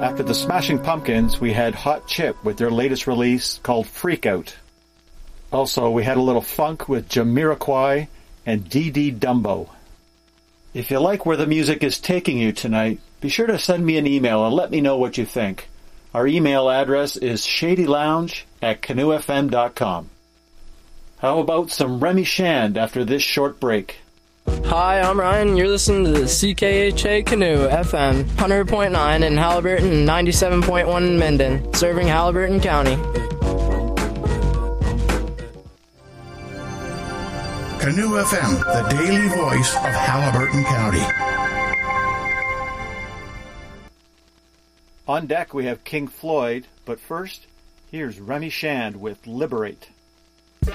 After the Smashing Pumpkins, we had Hot Chip with their latest release called Freak Out. Also, we had a little funk with Jamiroquai and D.D. Dumbo. If you like where the music is taking you tonight, be sure to send me an email and let me know what you think. Our email address is shadylounge@canoefm.com. How about some Remy Shand after this short break? Hi, I'm Ryan. You're listening to the CKHA Canoe FM 100.9 in Halliburton and 97.1 in Minden, serving Halliburton County. Canoe FM, the daily voice of Halliburton County. On deck we have King Floyd, but first, here's Remy Shand with Liberate.